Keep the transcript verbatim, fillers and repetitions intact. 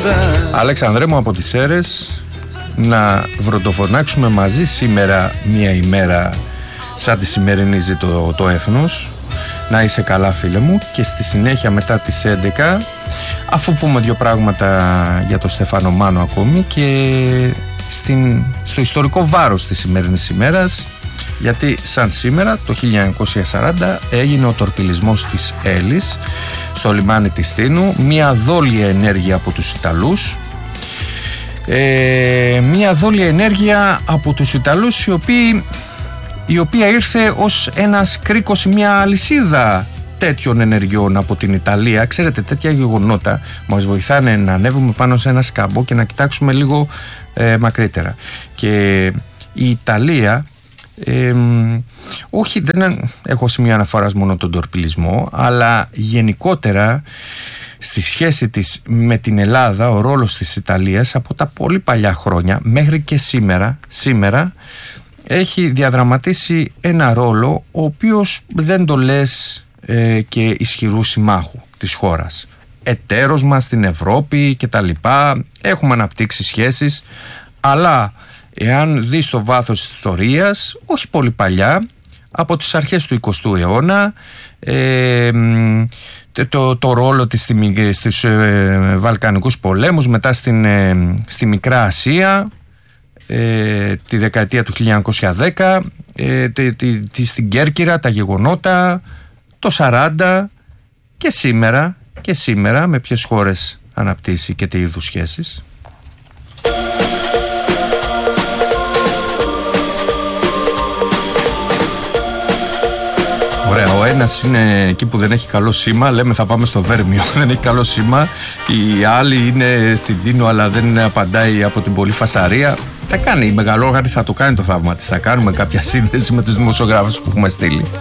Αλέξανδρέ μου από τις Σέρρες, να βροντοφωνάξουμε μαζί σήμερα μια ημέρα σαν τη σημερινή ζει το, το έθνος. Να είσαι καλά φίλε μου, και στη συνέχεια μετά τις έντεκα, αφού πούμε δύο πράγματα για το Στέφανο Μάνο ακόμη, και στην, στο ιστορικό βάρος της σημερινής ημέρας, γιατί σαν σήμερα το χίλια εννιακόσια σαράντα έγινε ο τορπιλισμός της Έλλης στο λιμάνι της Στήνου, μια δόλια ενέργεια από τους Ιταλούς, ε, μια δόλια ενέργεια από τους Ιταλούς η οποία, η οποία ήρθε ως ένας κρίκος, μια αλυσίδα τέτοιων ενεργειών από την Ιταλία. Ξέρετε, τέτοια γεγονότα μας βοηθάνε να ανέβουμε πάνω σε ένα σκαμπό και να κοιτάξουμε λίγο ε, μακρύτερα. Και η Ιταλία, Ε, όχι, δεν έχω σημείο αναφοράς μόνο τον τορπιλισμό, αλλά γενικότερα στη σχέση της με την Ελλάδα, ο ρόλος της Ιταλίας από τα πολύ παλιά χρόνια μέχρι και σήμερα, σήμερα έχει διαδραματίσει ένα ρόλο ο οποίος δεν το λες ε, και ισχυρού συμμάχου της χώρας, εταίρος μας στην Ευρώπη και τα λοιπά. Έχουμε αναπτύξει σχέσεις, αλλά εάν δεις το βάθος της ιστορίας, όχι πολύ παλιά, από τις αρχές του εικοστού αιώνα, ε, το, το ρόλο της στους ε, Βαλκανικούς πολέμους, μετά στην, ε, στη Μικρά Ασία, ε, τη δεκαετία του χίλια εννιακόσια δέκα, ε, τη, τη, τη, στην Κέρκυρα, τα γεγονότα, το σαράντα και σήμερα, και σήμερα με ποιες χώρες αναπτύσσει και τι είδους σχέσεις. Ωραία, ο ένας είναι εκεί που δεν έχει καλό σήμα, λέμε θα πάμε στο Βέρμιο, δεν έχει καλό σήμα. Η άλλη είναι στην Τίνο, αλλά δεν απαντάει από την πολλή φασαρία. Θα κάνει η μεγαλόργαρη, θα το κάνει το θαύμα της. Θα κάνουμε κάποια σύνδεση με τους δημοσιογράφους που έχουμε στείλει.